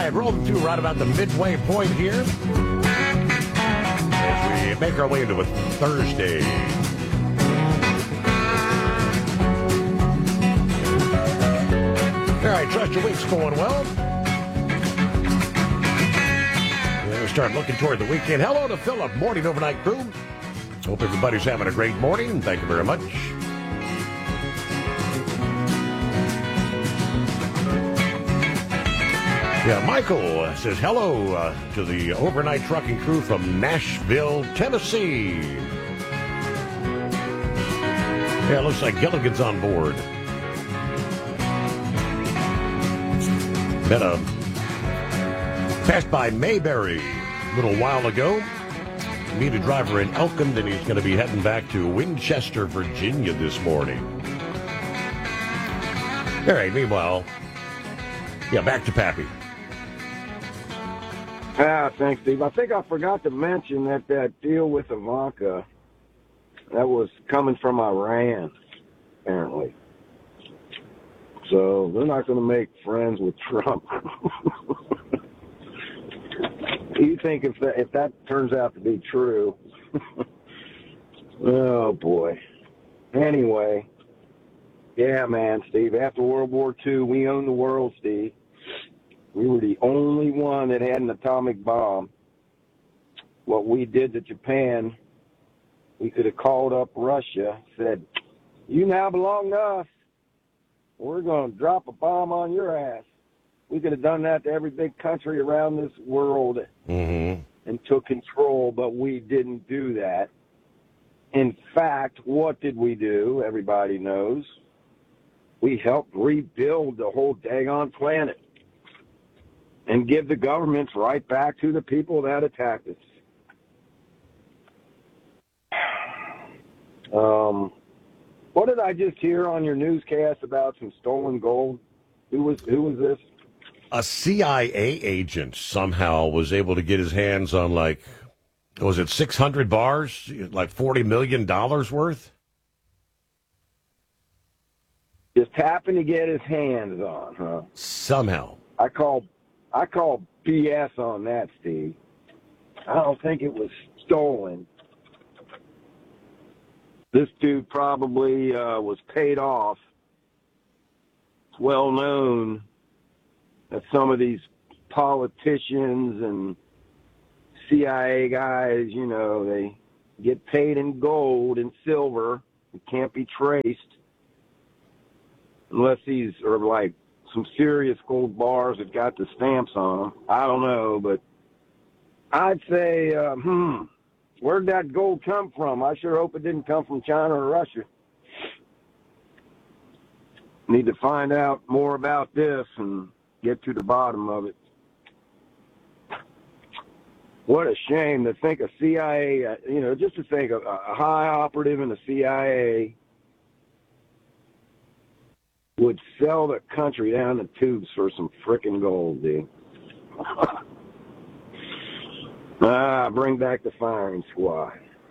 right, rolling through right about the midway point here as we make our way into a Thursday. All right, trust your week's going well. We'll start looking toward the weekend. Hello to Philip, morning overnight crew. Hope everybody's having a great morning. Thank you very much. Yeah, Michael says hello to the overnight trucking crew from Nashville, Tennessee. Yeah, it looks like Gilligan's on board. Passed by Mayberry a little while ago. Meet a driver in Elkham, and he's going to be heading back to Winchester, Virginia this morning. All right, meanwhile, back to Pappy. Thanks, Steve. I think I forgot to mention that deal with Ivanka, that was coming from Iran, apparently. So they're not going to make friends with Trump. You think if that turns out to be true? Oh, boy. Anyway, yeah, man, Steve, after World War II, we owned the world, Steve. We were the only one that had an atomic bomb. What we did to Japan, we could have called up Russia, said, you now belong to us. We're going to drop a bomb on your ass. We could have done that to every big country around this world and took control, but we didn't do that. In fact, what did we do? Everybody knows. We helped rebuild the whole daggone planet and give the governments right back to the people that attacked us. What did I just hear on your newscast about some stolen gold? Who was this? A CIA agent somehow was able to get his hands on, was it 600 bars, like $40 million worth? Just happened to get his hands on, huh? Somehow. I call BS on that, Steve. I don't think it was stolen. This dude probably was paid off. It's well known that some of these politicians and CIA guys, they get paid in gold and silver. It can't be traced unless these are like some serious gold bars that got the stamps on them. I don't know, but I'd say, where'd that gold come from? I sure hope it didn't come from China or Russia. Need to find out more about this and get to the bottom of it. What a shame to think a CIA, just to think a high operative in the CIA would sell the country down the tubes for some frickin' gold, dude. Bring back the firing squad.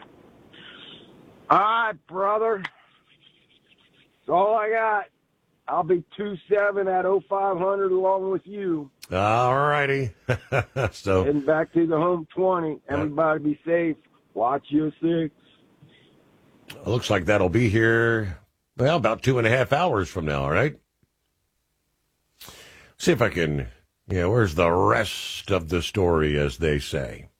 All right, brother. That's all I got. I'll be 2-7 at 0500 along with you. All righty. So heading back to the home 20. Everybody be safe. Watch your 6. Looks like that'll be here, about 2.5 hours from now, all right? See if I can, where's the rest of the story, as they say.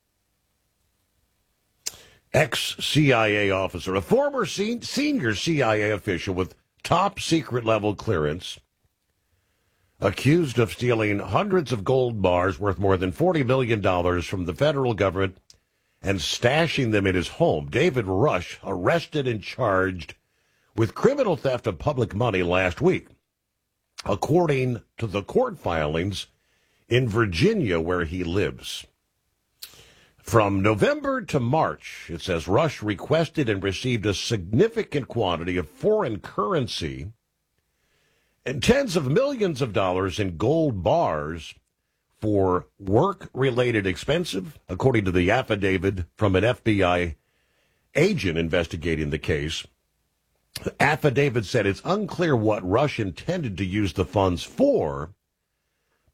Ex-CIA officer, a former senior CIA official with top secret level clearance, accused of stealing hundreds of gold bars worth more than $40 million from the federal government and stashing them in his home. David Rush, arrested and charged with criminal theft of public money last week, according to the court filings in Virginia where he lives. From November to March, it says Rush requested and received a significant quantity of foreign currency and tens of millions of dollars in gold bars for work-related expenses, according to the affidavit from an FBI agent investigating the case. The affidavit said it's unclear what Rush intended to use the funds for,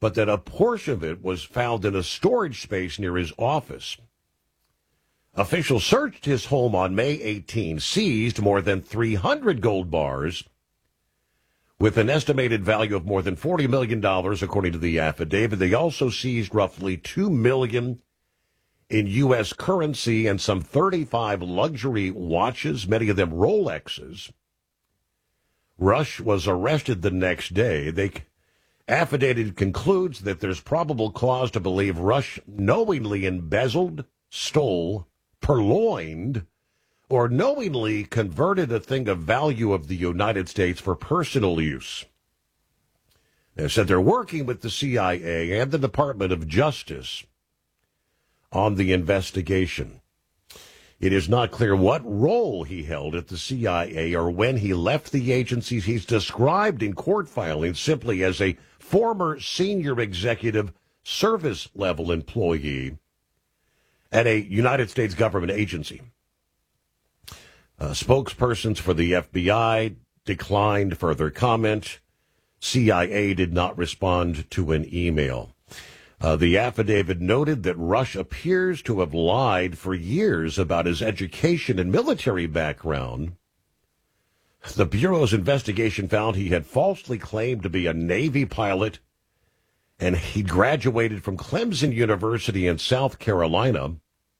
but that a portion of it was found in a storage space near his office. Officials searched his home on May 18, seized more than 300 gold bars with an estimated value of more than $40 million, according to the affidavit. They also seized roughly $2 million in U.S. currency and some 35 luxury watches, many of them Rolexes. Rush was arrested the next day. The affidavit concludes that there's probable cause to believe Rush knowingly embezzled, stole, purloined, or knowingly converted a thing of value of the United States for personal use. They said they're working with the CIA and the Department of Justice on the investigation. It is not clear what role he held at the CIA or when he left the agencies. He's described in court filings simply as a former senior executive service-level employee at a United States government agency. Spokespersons for the FBI declined further comment. CIA did not respond to an email. The affidavit noted that Rush appears to have lied for years about his education and military background. The Bureau's investigation found he had falsely claimed to be a Navy pilot, and he graduated from Clemson University in South Carolina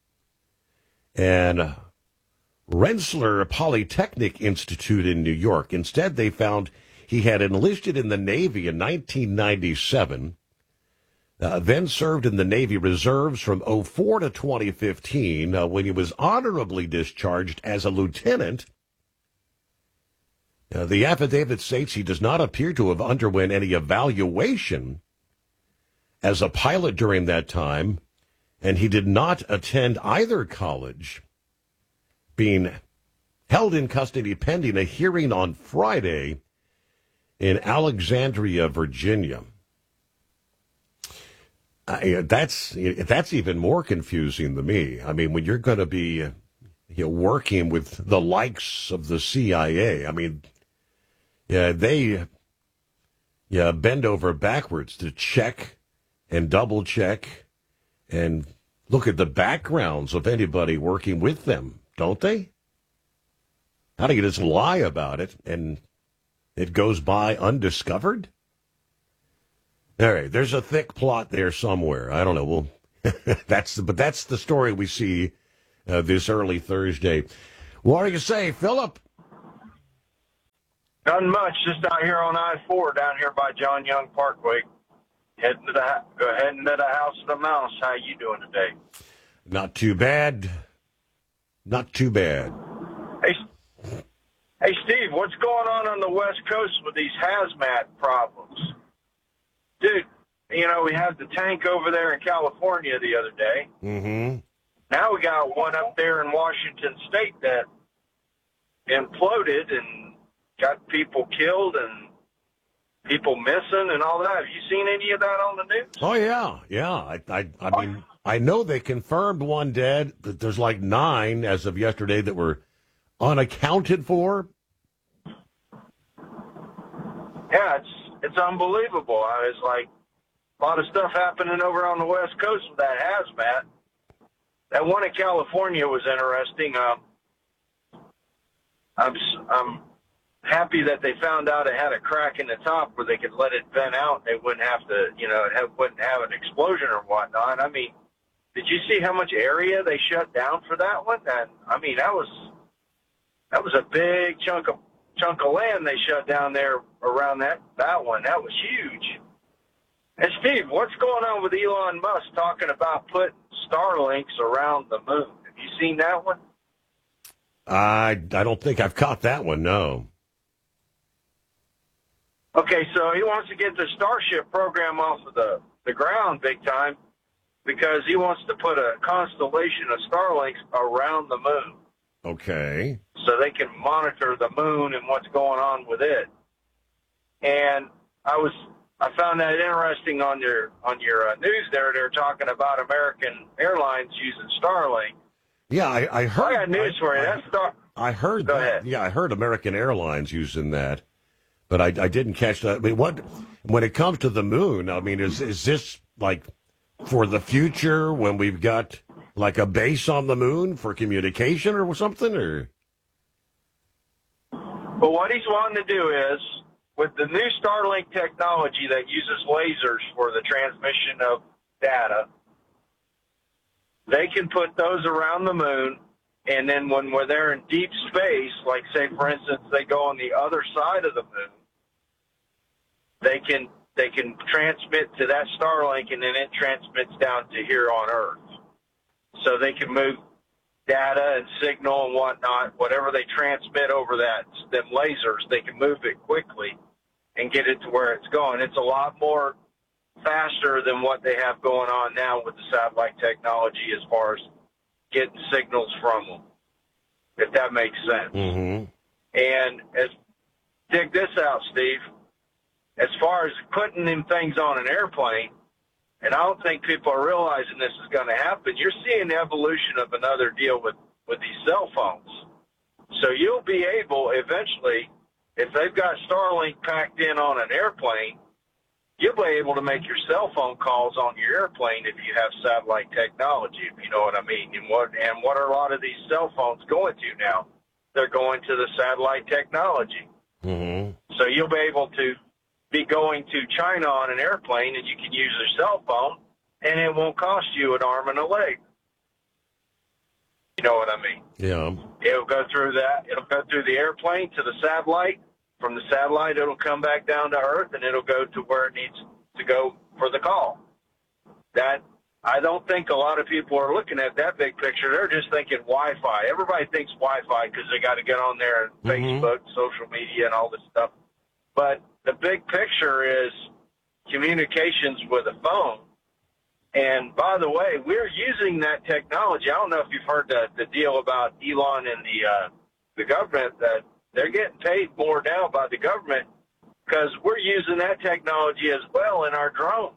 and Rensselaer Polytechnic Institute in New York. Instead, they found he had enlisted in the Navy in 1997, then served in the Navy Reserves from 2004 to 2015, when he was honorably discharged as a lieutenant. The affidavit states he does not appear to have underwent any evaluation as a pilot during that time, and he did not attend either college, being held in custody pending a hearing on Friday in Alexandria, Virginia. That's even more confusing to me. I mean, when you're going to be working with the likes of the CIA, I mean, they bend over backwards to check and double check and look at the backgrounds of anybody working with them, don't they? How do you just lie about it and it goes by undiscovered? All right, there's a thick plot there somewhere. I don't know. Well, that's the story we see this early Thursday. What do you say, Philip? Nothing much. Just out here on I-4, down here by John Young Parkway, heading to the House of the Mouse. How you doing today? Not too bad. Not too bad. Hey, Steve, what's going on the West Coast with these hazmat problems? Dude, we had the tank over there in California the other day. Mm-hmm. Now we got one up there in Washington State that imploded and got people killed and people missing and all that. Have you seen any of that on the news? Oh, yeah. I mean, I know they confirmed one dead, that there's like 9 as of yesterday that were unaccounted for. Yeah, it's unbelievable. It's like a lot of stuff happening over on the West Coast with that hazmat. That one in California was interesting. I'm happy that they found out it had a crack in the top where they could let it vent out. They wouldn't have to, wouldn't have an explosion or whatnot. I mean, did you see how much area they shut down for that one? And I mean, that was a big chunk of land they shut down there around that one. That was huge. And Steve, what's going on with Elon Musk talking about putting Starlinks around the moon? Have you seen that one? I don't think I've caught that one, no. Okay, so he wants to get the Starship program off of the ground big time because he wants to put a constellation of Starlinks around the moon. Okay. So they can monitor the moon and what's going on with it. And I found that interesting on your news there. They're talking about American Airlines using Starlink. Yeah, I heard. I got news for you. I heard Go that. ahead. Yeah, I heard American Airlines using that. But I didn't catch that. I mean, when it comes to the moon, I mean, is this like for the future when we've got like a base on the moon for communication or something? Or But what he's wanting to do is, with the new Starlink technology that uses lasers for the transmission of data, they can put those around the moon, and then when they're in deep space, like say for instance they go on the other side of the moon, they can transmit to that Starlink, and then it transmits down to here on Earth. So they can move data and signal and whatnot, whatever they transmit over them lasers, they can move it quickly and get it to where it's going. It's a lot more faster than what they have going on now with the satellite technology as far as getting signals from them, if that makes sense. Mm-hmm. And dig this out, Steve. As far as putting them things on an airplane, and I don't think people are realizing this is going to happen, you're seeing the evolution of another deal with these cell phones. So you'll be able eventually, if they've got Starlink packed in on an airplane, you'll be able to make your cell phone calls on your airplane if you have satellite technology, if you know what I mean. And what are a lot of these cell phones going to now? They're going to the satellite technology. Mm-hmm. So you'll be able to be going to China on an airplane, and you can use your cell phone, and it won't cost you an arm and a leg. You know what I mean? Yeah. It'll go through that. It'll go through the airplane to the satellite. From the satellite, it'll come back down to Earth, and it'll go to where it needs to go for the call. That, I don't think a lot of people are looking at that big picture. They're just thinking Wi-Fi. Everybody thinks Wi-Fi because they got to get on there and Facebook, social media, and all this stuff. But the big picture is communications with a phone. And by the way, we're using that technology. I don't know if you've heard the deal about Elon and the government, that they're getting paid more now by the government because we're using that technology as well in our drones.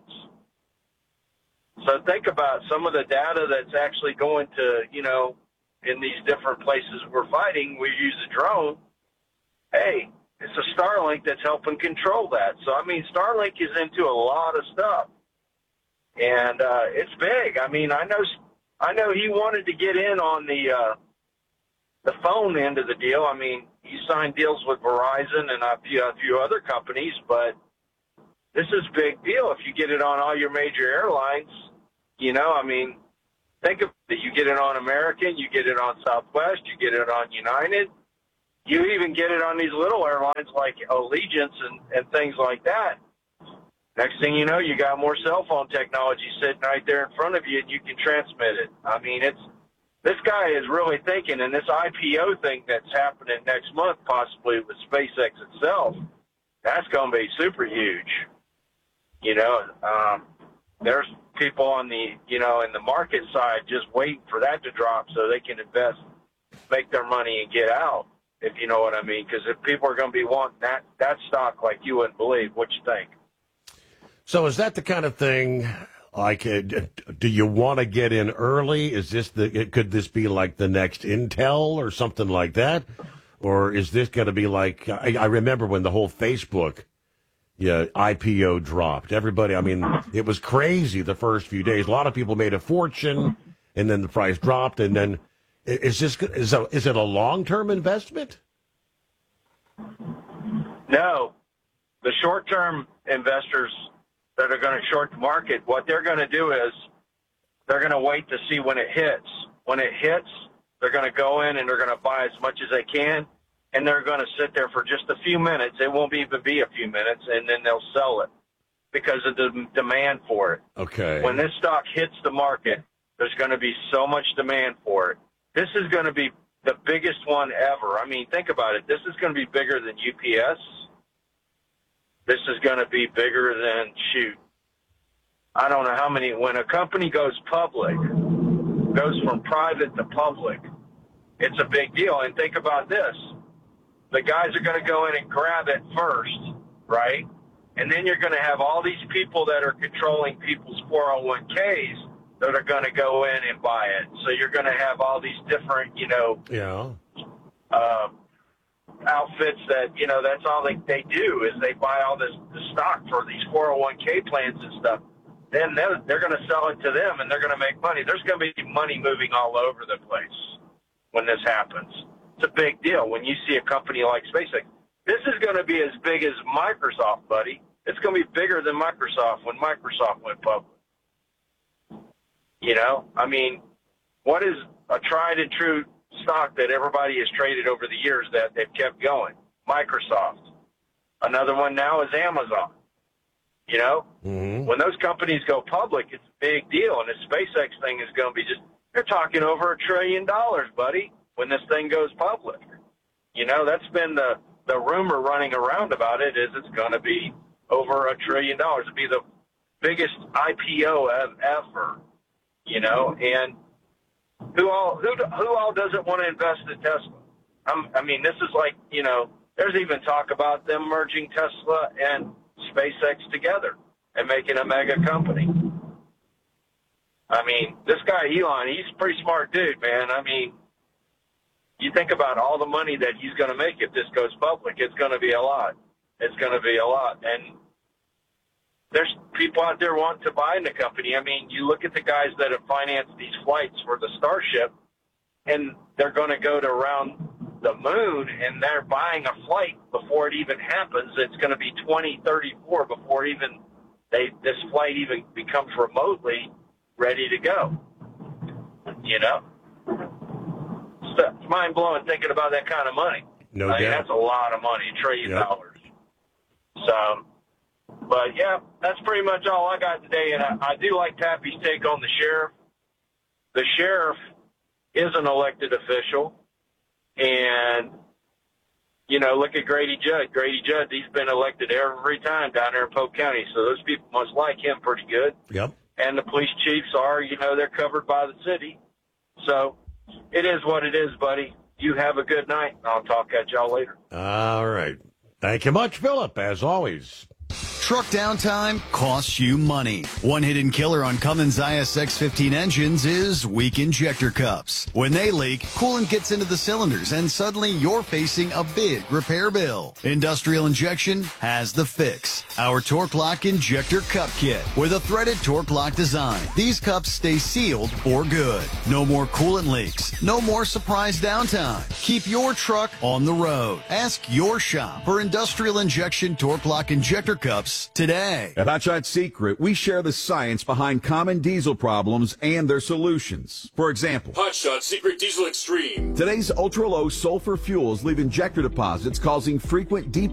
So think about some of the data that's actually going to, in these different places we're fighting, we use a drone. Hey, it's a Starlink that's helping control that. So, I mean, Starlink is into a lot of stuff. And it's big. I mean, I know he wanted to get in on the phone end of the deal. I mean, he signed deals with Verizon and a few other companies, but this is a big deal. If you get it on all your major airlines, I mean, think of it. You get it on American, you get it on Southwest, you get it on United. You even get it on these little airlines like Allegiant and things like that. Next thing you know, you got more cell phone technology sitting right there in front of you, and you can transmit it. I mean, this guy is really thinking, and this IPO thing that's happening next month, possibly with SpaceX itself, that's going to be super huge. There's people on the, in the market side just waiting for that to drop so they can invest, make their money, and get out, if you know what I mean. Because if people are going to be wanting that stock like you wouldn't believe, what you think? So is that the kind of thing, like, do you want to get in early? Could this be like the next Intel or something like that? Or is this going to be like, I remember when the whole Facebook IPO dropped. Everybody, I mean, it was crazy the first few days. A lot of people made a fortune, and then the price dropped. And then is it a long-term investment? No. The short-term investors that are going to short the market, what they're going to do is they're going to wait to see when it hits. When it hits, they're going to go in and they're going to buy as much as they can, and they're going to sit there for just a few minutes. It won't even be a few minutes, and then they'll sell it because of the demand for it. Okay. When this stock hits the market, there's going to be so much demand for it. This is going to be the biggest one ever. I mean, think about it. This is going to be bigger than UPS. This is going to be bigger than, I don't know how many. When a company goes public, goes from private to public, it's a big deal. And think about this. The guys are going to go in and grab it first, right? And then you're going to have all these people that are controlling people's 401ks that are going to go in and buy it. So you're going to have all these different, outfits that, you know, that's all they do is they buy all the stock for these 401k plans and stuff. Then they're going to sell it to them, and they're going to make money. There's going to be money moving all over the place when this happens. It's a big deal when you see a company like SpaceX. This is going to be as big as Microsoft, buddy. It's going to be bigger than Microsoft when Microsoft went public. You know, I mean, what is a tried and true stock that everybody has traded over the years that they've kept going? Microsoft. Another one now is Amazon. You know, when those companies go public, it's a big deal. And the SpaceX thing is going to be you're talking over $1 trillion, buddy, when this thing goes public. You know, that's been the rumor running around about it is it's going to be over $1 trillion. It'll be the biggest IPO ever, you know, and who all doesn't want to invest in Tesla? I mean, this is like, you know, there's even talk about them merging Tesla and SpaceX together and making a mega company. I mean, this guy Elon, he's a pretty smart dude, man. I mean, you think about all the money that he's going to make if this goes public. It's going to be a lot. It's going to be a lot. And there's people out there wanting to buy in the company. I mean, you look at the guys that have financed these flights for the Starship, and they're going to go to around the moon, and they're buying a flight before it even happens. It's going to be 2034 before even this flight even becomes remotely ready to go. You know? It's mind-blowing thinking about that kind of money. No doubt. That's a lot of money, $1 trillion. So, but, yeah, that's pretty much all I got today. And I do like Tappy's take on the sheriff. The sheriff is an elected official. And, you know, look at Grady Judd. Grady Judd, he's been elected every time down there in Polk County. So those people must like him pretty good. Yep. And the police chiefs are, you know, they're covered by the city. So it is what it is, buddy. You have a good night. I'll talk at y'all later. All right. Thank you much, Philip, as always. Truck downtime costs you money. One hidden killer on Cummins ISX-15 engines is weak injector cups. When they leak, coolant gets into the cylinders and suddenly you're facing a big repair bill. Industrial Injection has the fix. Our Torque Lock Injector Cup Kit with a threaded Torque Lock design. These cups stay sealed for good. No more coolant leaks. No more surprise downtime. Keep your truck on the road. Ask your shop for Industrial Injection Torque Lock Injector Cups today. At Hot Shot Secret, we share the science behind common diesel problems and their solutions. For example, Hot Shot Secret Diesel Extreme. Today's ultra-low sulfur fuels leave injector deposits causing frequent deep